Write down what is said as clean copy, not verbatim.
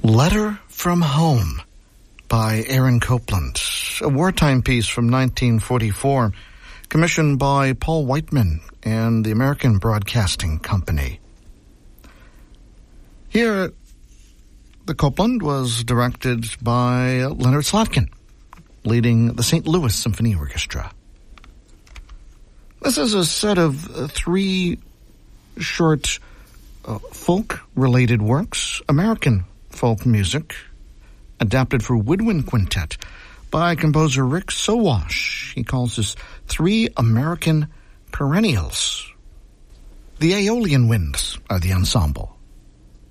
Letter from Home by Aaron Copland, a wartime piece from 1944, commissioned by Paul Whiteman and the American Broadcasting Company. Here, the Copland was directed by Leonard Slatkin, leading the St. Louis Symphony Orchestra. This is a set of three short folk-related works, American folk music, adapted for woodwind quintet by composer Rick Sowash. He calls this Three American Perennials. The Aeolian Winds are the ensemble.